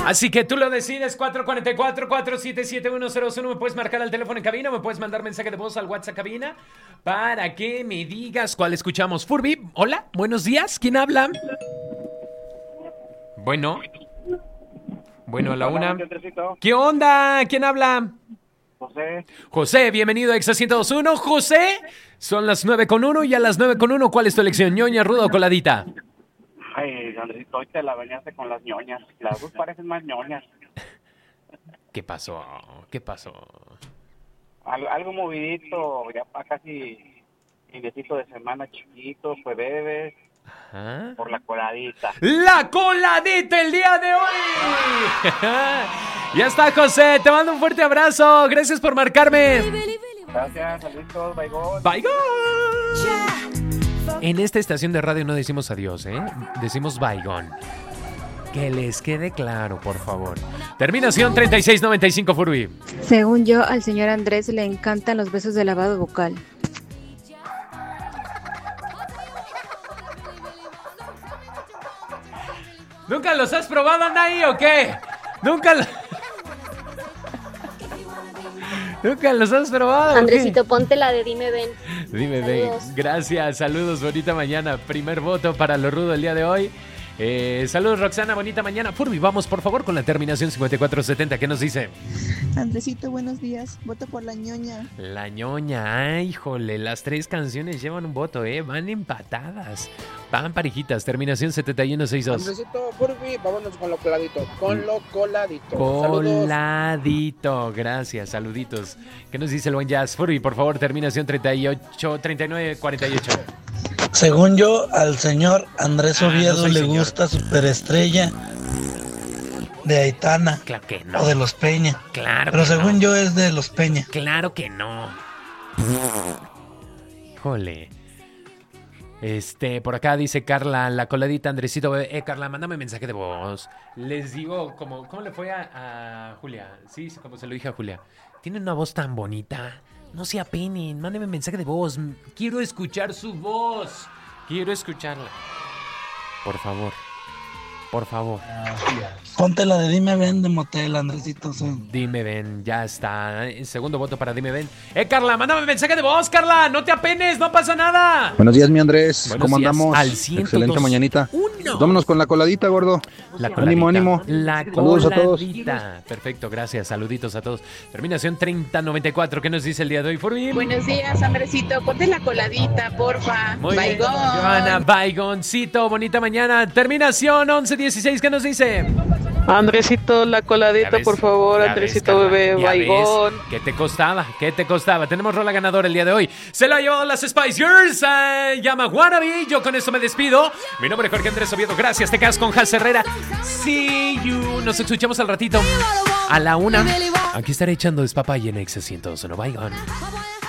Así que tú lo decides, 444-477-1001. Me puedes marcar al teléfono en cabina, me puedes mandar mensaje de voz al WhatsApp cabina para que me digas cuál escuchamos. Furby, hola, buenos días, ¿quién habla? Bueno, a la una. ¿Qué onda? ¿Quién habla? José, bienvenido a Exa 102.1. José, son las 9:01 y a las 9:01, ¿cuál es tu elección? ¿Ñoña, ruda o coladita? Ay, Andresito, hoy te la veníaste con las ñoñas. Las dos parecen más ñoñas. ¿Qué pasó? Algo movidito, ya para casi fines de semana chiquito, jueves. Ajá. Por la coladita. ¡La coladita el día de hoy! Ya está, José, te mando un fuerte abrazo. Gracias por marcarme. Gracias, saludos, bye. Bye. En esta estación de radio no decimos adiós, decimos bygone. Que les quede claro, por favor. Terminación 3695, Furby. Según yo, al señor Andrés le encantan los besos de lavado bucal. ¿Nunca los has probado, Anaí, o qué? ¿Nunca los has probado? Andresito, ponte la de Dime Ven. Dime Ven. Gracias, saludos, bonita mañana. Primer voto para lo rudo el día de hoy. Saludos, Roxana, bonita mañana. Furby, vamos por favor con la terminación 5470. ¿Qué nos dice? Andresito, buenos días. Voto por la ñoña. La ñoña, ay, híjole, las tres canciones llevan un voto, van empatadas. Van parejitas, terminación 7162. Andresito, Furby, vámonos con lo coladito. Coladito, gracias, saluditos. ¿Qué nos dice el buen jazz? Furby, por favor, terminación 3948. Según yo, al señor Andrés Oviedo le gusta Superestrella de Aitana. Claro que no. O de Los Peña. Claro. Pero según yo es de Los Peña. Claro que no. Híjole. Por acá dice Carla, la coladita, Andresito. Carla, mándame mensaje de voz. Les digo, ¿cómo le fue a Julia? Sí, como se lo dije a Julia. Tiene una voz tan bonita. No se apenen, mándeme mensaje de voz. Quiero escuchar su voz. Quiero escucharla. Por favor. Ponte la de Dime Ven de Motel, Andresito. Sí. Dime Ven, ya está. Segundo voto para Dime Ven. Carla, mándame mensaje de voz, Carla. No te apenes, no pasa nada. Buenos días, mi Andrés. Buenos ¿Cómo días. andamos? Al 102. Excelente mañanita. Vámonos con la coladita, gordo. La coladita. Ánimo. La Saludos coladita. a todos. Perfecto, gracias. Saluditos a todos. Terminación 3094. ¿Qué nos dice el día de hoy, Furby? Buenos días, Andresito. Ponte la coladita, porfa. Muy bien. Joana, Baygoncito, bonita mañana. Terminación 1116. ¿Qué nos dice? Andresito, la coladita, por favor. Andresito, bebé, baigón. ¿Qué te costaba? Tenemos rola ganadora el día de hoy. Se la ha llevado las Spice Girls. Llama Wannabe. Yo con eso me despido. Mi nombre es Jorge Andrés Oviedo. Gracias. Te quedas con Jaz Herrera. See you. Nos escuchamos al ratito. A la 1. Aquí estaré echando despapalle en Exa 102.1. Baigón.